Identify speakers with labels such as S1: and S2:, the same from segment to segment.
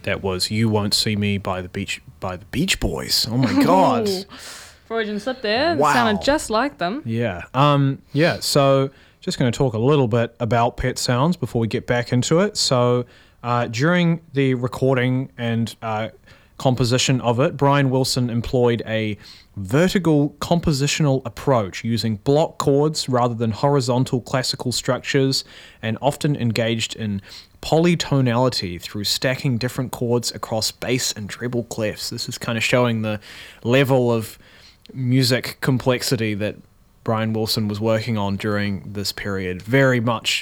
S1: That was "You Won't See Me" by the Beach Boys. Oh my God!
S2: Freudian slip there.
S1: Wow.
S2: It sounded just like them.
S1: Yeah. So just going to talk a little bit about Pet Sounds before we get back into it. So during the recording and composition of it, Brian Wilson employed a vertical compositional approach using block chords rather than horizontal classical structures, and often engaged in polytonality through stacking different chords across bass and treble clefs. This is kind of showing the level of music complexity that Brian Wilson was working on during this period. Very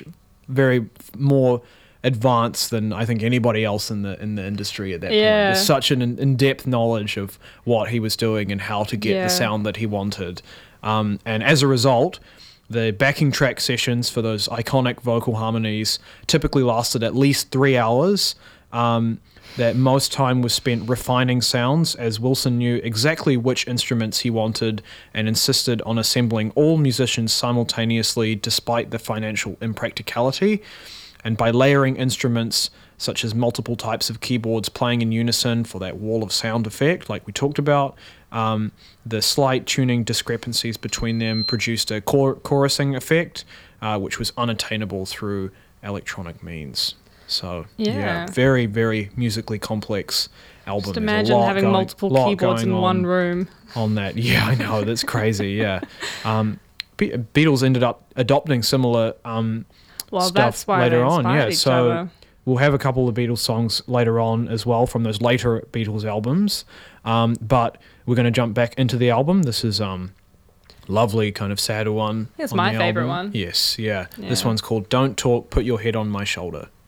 S1: more advanced than I think anybody else in the industry at that point. There's such an in-depth knowledge of what he was doing and how to get the sound that he wanted. And as a result, the backing track sessions for those iconic vocal harmonies typically lasted at least 3 hours. That most time was spent refining sounds, as Wilson knew exactly which instruments he wanted and insisted on assembling all musicians simultaneously despite the financial impracticality. And by layering instruments such as multiple types of keyboards playing in unison for that wall of sound effect, like we talked about, the slight tuning discrepancies between them produced a chorusing effect, which was unattainable through electronic means. So, very, very musically complex album.
S2: Just imagine having multiple keyboards in one room.
S1: On that. Yeah, I know. That's crazy, yeah. Beatles ended up adopting similar stuff
S2: that's why
S1: later
S2: they
S1: on.
S2: inspired
S1: Yeah,
S2: each
S1: so
S2: other.
S1: we'll have a couple of Beatles songs later on as well from those later Beatles albums. But we're going to jump back into the album. This is lovely, kind of sadder one.
S2: It's
S1: on
S2: my
S1: the
S2: favourite
S1: album.
S2: one.
S1: Yes, yeah.
S2: Yeah.
S1: This one's called "Don't Talk, Put Your Head on My Shoulder."